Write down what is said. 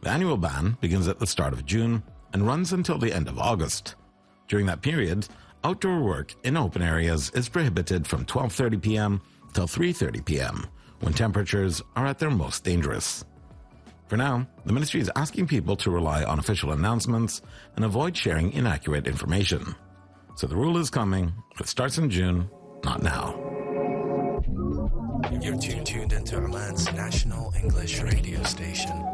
The annual ban begins at the start of June and runs until the end of August. During that period, outdoor work in open areas is prohibited from 12:30 p.m. till 3:30 p.m., when temperatures are at their most dangerous. For now, the ministry is asking people to rely on official announcements and avoid sharing inaccurate information. So the rule is coming. It starts in June, not now. You're tuned into Oman's national English radio station.